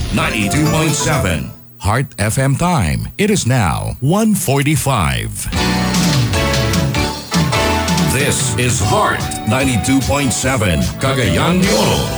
92.7. Heart FM time. It is now 1:45. This is Heart 92.7, Cagayan de Oro.